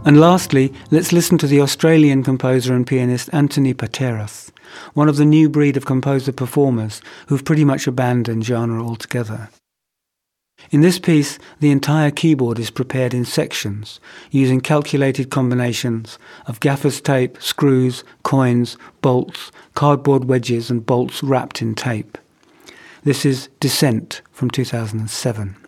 And lastly, let's listen to the Australian composer and pianist Anthony Pateras, one of the new breed of composer-performers who've pretty much abandoned genre altogether. In this piece, the entire keyboard is prepared in sections, using calculated combinations of gaffer's tape, screws, coins, bolts, cardboard wedges and bolts wrapped in tape. This is Descent from 2007.